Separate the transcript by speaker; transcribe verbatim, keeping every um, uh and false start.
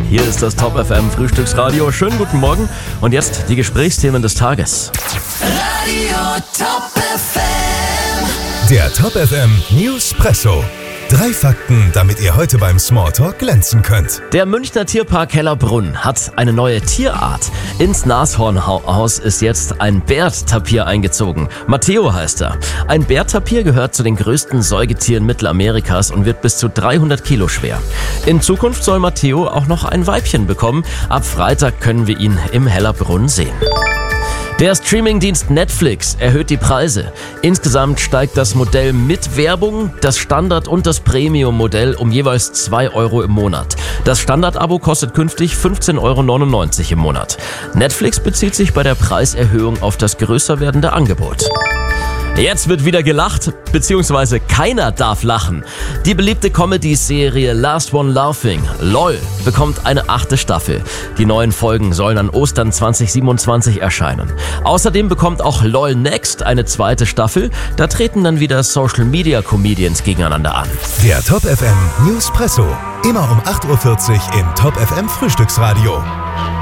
Speaker 1: Hier ist das Top F M Frühstücksradio. Schönen guten Morgen und jetzt die Gesprächsthemen des Tages.
Speaker 2: Radio Top F M.
Speaker 3: Der Top F M Newspresso. Drei Fakten, damit ihr heute beim Smalltalk glänzen könnt.
Speaker 1: Der Münchner Tierpark Hellerbrunn hat eine neue Tierart. Ins Nashornhaus ist jetzt ein Bärtapir eingezogen. Matteo heißt er. Ein Bärtapir gehört zu den größten Säugetieren Mittelamerikas und wird bis zu dreihundert Kilo schwer. In Zukunft soll Matteo auch noch ein Weibchen bekommen. Ab Freitag können wir ihn im Hellerbrunn sehen. Der Streamingdienst Netflix erhöht die Preise. Insgesamt steigt das Modell mit Werbung, das Standard- und das Premium-Modell um jeweils zwei Euro im Monat. Das Standard-Abo kostet künftig fünfzehn Euro neunundneunzig im Monat. Netflix bezieht sich bei der Preiserhöhung auf das größer werdende Angebot. Jetzt wird wieder gelacht, beziehungsweise keiner darf lachen. Die beliebte Comedy-Serie Last One Laughing, LOL, bekommt eine achte Staffel. Die neuen Folgen sollen an Ostern zwanzig siebenundzwanzig erscheinen. Außerdem bekommt auch LOL Next eine zweite Staffel. Da treten dann wieder Social-Media-Comedians gegeneinander an.
Speaker 3: Der Top F M Newspresso. Immer um acht Uhr vierzig im Top F M Frühstücksradio.